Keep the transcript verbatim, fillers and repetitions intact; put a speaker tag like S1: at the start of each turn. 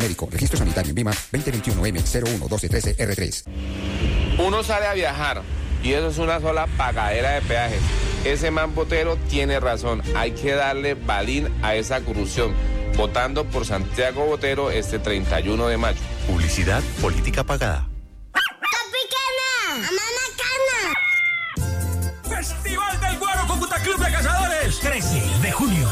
S1: numérico, registro sanitario en Vima, veinte veintiuno M cero uno doce trece R tres.
S2: Uno sale a viajar y eso es una sola pagadera de peajes. Ese man Botero tiene razón, hay que darle balín a esa corrupción, votando por Santiago Botero este treinta y uno de mayo.
S3: Publicidad política pagada.
S4: ¡Tropicana! ¡Mamá Cana!
S5: Festival del Guaro Cúcuta Club de Cazadores. trece de junio.